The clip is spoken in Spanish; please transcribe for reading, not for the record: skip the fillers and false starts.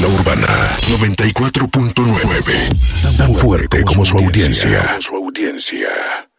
La Urbana 94.9. Tan fuerte como su audiencia.